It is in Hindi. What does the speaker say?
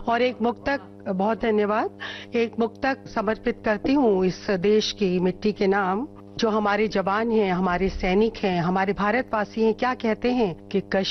और एक मुक्तक, बहुत धन्यवाद, एक मुक्तक समर्पित करती हूँ इस देश की मिट्टी के नाम। जो हमारे जवान हैं, हमारे सैनिक हैं, हमारे भारतवासी हैं, क्या कहते हैं कि